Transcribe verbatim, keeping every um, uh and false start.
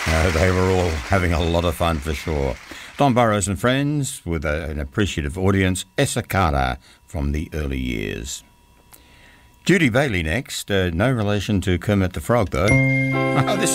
Uh, they were all having a lot of fun for sure. Don Burrows and Friends with a, an appreciative audience, Essakada from the early years. Judy Bailey next, uh, no relation to Kermit the Frog though. This